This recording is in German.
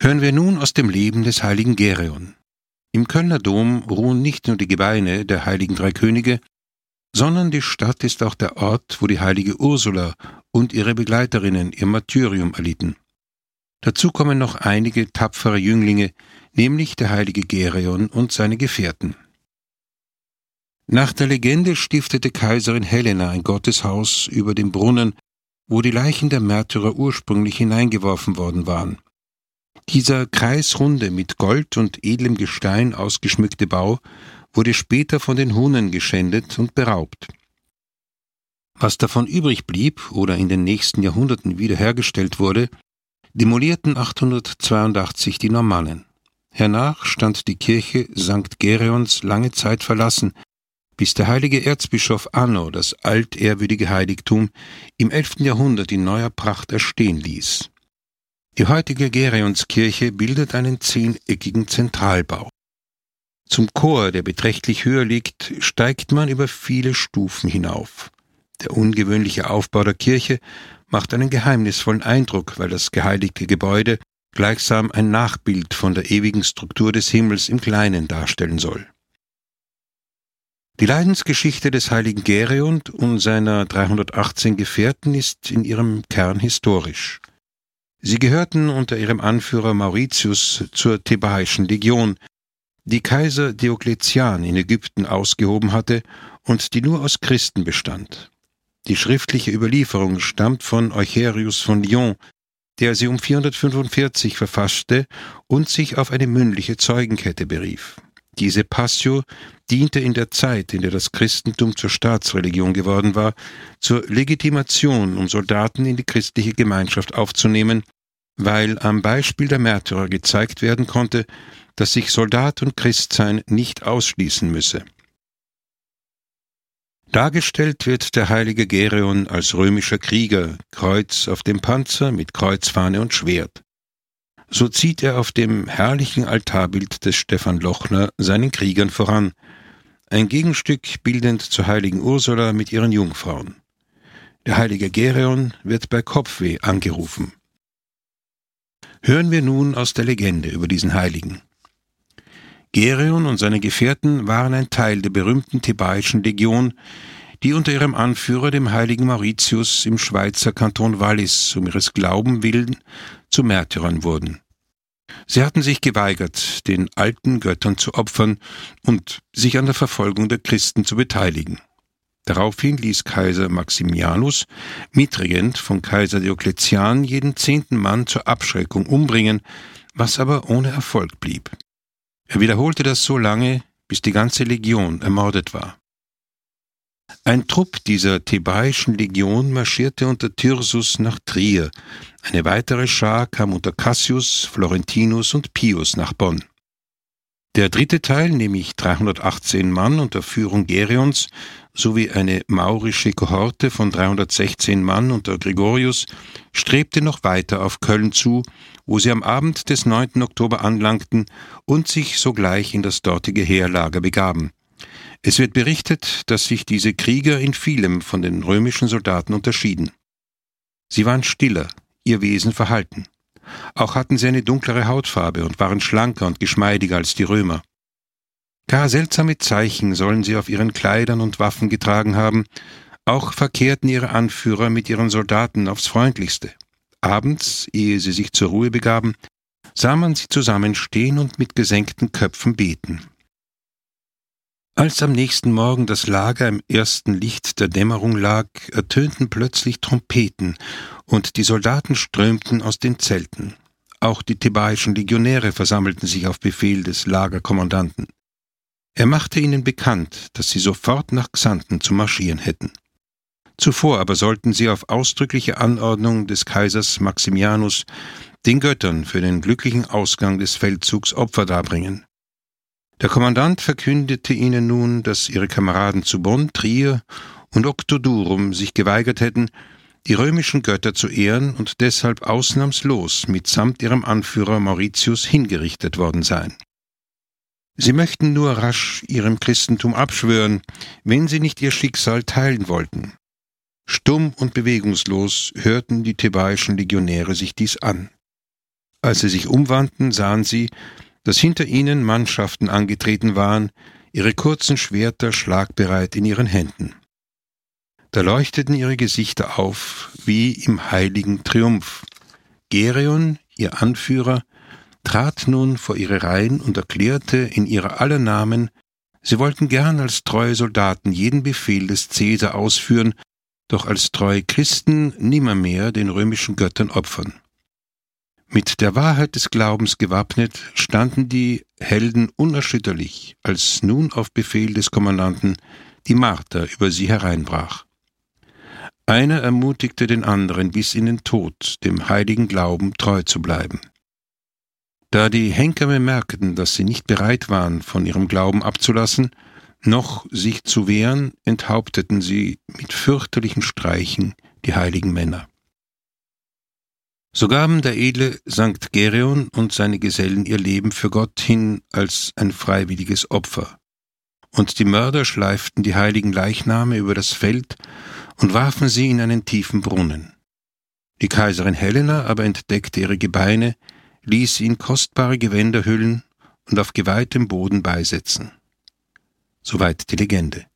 Hören wir nun aus dem Leben des heiligen Gereon. Im Kölner Dom ruhen nicht nur die Gebeine der heiligen drei Könige, sondern die Stadt ist auch der Ort, wo die heilige Ursula und ihre Begleiterinnen ihr Martyrium erlitten. Dazu kommen noch einige tapfere Jünglinge, nämlich der heilige Gereon und seine Gefährten. Nach der Legende stiftete Kaiserin Helena ein Gotteshaus über dem Brunnen, wo die Leichen der Märtyrer ursprünglich hineingeworfen worden waren. Dieser kreisrunde, mit Gold und edlem Gestein ausgeschmückte Bau wurde später von den Hunnen geschändet und beraubt. Was davon übrig blieb oder in den nächsten Jahrhunderten wiederhergestellt wurde, demolierten 882 die Normannen. Hernach stand die Kirche St. Gereons lange Zeit verlassen, bis der heilige Erzbischof Anno das altehrwürdige Heiligtum im 11. Jahrhundert in neuer Pracht erstehen ließ. Die heutige Gereonskirche bildet einen 10-eckigen Zentralbau. Zum Chor, der beträchtlich höher liegt, steigt man über viele Stufen hinauf. Der ungewöhnliche Aufbau der Kirche macht einen geheimnisvollen Eindruck, weil das geheiligte Gebäude gleichsam ein Nachbild von der ewigen Struktur des Himmels im Kleinen darstellen soll. Die Leidensgeschichte des heiligen Gereon und seiner 318 Gefährten ist in ihrem Kern historisch. Sie gehörten unter ihrem Anführer Mauritius zur Thebaischen Legion, die Kaiser Diokletian in Ägypten ausgehoben hatte und die nur aus Christen bestand. Die schriftliche Überlieferung stammt von Eucherius von Lyon, der sie um 445 verfasste und sich auf eine mündliche Zeugenkette berief. Diese Passio diente in der Zeit, in der das Christentum zur Staatsreligion geworden war, zur Legitimation, um Soldaten in die christliche Gemeinschaft aufzunehmen, weil am Beispiel der Märtyrer gezeigt werden konnte, dass sich Soldat und Christsein nicht ausschließen müsse. Dargestellt wird der heilige Gereon als römischer Krieger, Kreuz auf dem Panzer mit Kreuzfahne und Schwert. So zieht er auf dem herrlichen Altarbild des Stephan Lochner seinen Kriegern voran, ein Gegenstück bildend zur heiligen Ursula mit ihren Jungfrauen. Der heilige Gereon wird bei Kopfweh angerufen. Hören wir nun aus der Legende über diesen Heiligen. Gereon und seine Gefährten waren ein Teil der berühmten Thebaischen Legion, die unter ihrem Anführer, dem heiligen Mauritius, im Schweizer Kanton Wallis um ihres Glaubens willen zu Märtyrern wurden. Sie hatten sich geweigert, den alten Göttern zu opfern und sich an der Verfolgung der Christen zu beteiligen. Daraufhin ließ Kaiser Maximianus, Mitregent von Kaiser Diokletian, jeden 10. Mann zur Abschreckung umbringen, was aber ohne Erfolg blieb. Er wiederholte das so lange, bis die ganze Legion ermordet war. Ein Trupp dieser Thebaischen Legion marschierte unter Thyrsus nach Trier. Eine weitere Schar kam unter Cassius, Florentinus und Pius nach Bonn. Der dritte Teil, nämlich 318 Mann unter Führung Gereons, sowie eine maurische Kohorte von 316 Mann unter Gregorius, strebte noch weiter auf Köln zu, wo sie am Abend des 9. Oktober anlangten und sich sogleich in das dortige Heerlager begaben. Es wird berichtet, dass sich diese Krieger in vielem von den römischen Soldaten unterschieden. Sie waren stiller, ihr Wesen verhalten. Auch hatten sie eine dunklere Hautfarbe und waren schlanker und geschmeidiger als die Römer. Gar seltsame Zeichen sollen sie auf ihren Kleidern und Waffen getragen haben, auch verkehrten ihre Anführer mit ihren Soldaten aufs Freundlichste. Abends, ehe sie sich zur Ruhe begaben, sah man sie zusammenstehen und mit gesenkten Köpfen beten. Als am nächsten Morgen das Lager im ersten Licht der Dämmerung lag, ertönten plötzlich Trompeten, und die Soldaten strömten aus den Zelten. Auch die thebaischen Legionäre versammelten sich auf Befehl des Lagerkommandanten. Er machte ihnen bekannt, dass sie sofort nach Xanten zu marschieren hätten. Zuvor aber sollten sie auf ausdrückliche Anordnung des Kaisers Maximianus den Göttern für den glücklichen Ausgang des Feldzugs Opfer darbringen. Der Kommandant verkündete ihnen nun, dass ihre Kameraden zu Bonn, Trier und Octodurum sich geweigert hätten, die römischen Götter zu ehren und deshalb ausnahmslos mitsamt ihrem Anführer Mauritius hingerichtet worden seien. Sie möchten nur rasch ihrem Christentum abschwören, wenn sie nicht ihr Schicksal teilen wollten. Stumm und bewegungslos hörten die thebaischen Legionäre sich dies an. Als sie sich umwandten, sahen sie, dass hinter ihnen Mannschaften angetreten waren, ihre kurzen Schwerter schlagbereit in ihren Händen. Da leuchteten ihre Gesichter auf wie im heiligen Triumph. Gereon, ihr Anführer, trat nun vor ihre Reihen und erklärte in ihrer aller Namen, sie wollten gern als treue Soldaten jeden Befehl des Cäsar ausführen, doch als treue Christen nimmermehr den römischen Göttern opfern. Mit der Wahrheit des Glaubens gewappnet standen die Helden unerschütterlich, als nun auf Befehl des Kommandanten die Marter über sie hereinbrach. Einer ermutigte den anderen bis in den Tod, dem heiligen Glauben treu zu bleiben. Da die Henker bemerkten, dass sie nicht bereit waren, von ihrem Glauben abzulassen, noch sich zu wehren, enthaupteten sie mit fürchterlichen Streichen die heiligen Männer. So gaben der edle Sankt Gereon und seine Gesellen ihr Leben für Gott hin als ein freiwilliges Opfer. Und die Mörder schleiften die heiligen Leichname über das Feld und warfen sie in einen tiefen Brunnen. Die Kaiserin Helena aber entdeckte ihre Gebeine, ließ sie in kostbare Gewänder hüllen und auf geweihtem Boden beisetzen. Soweit die Legende.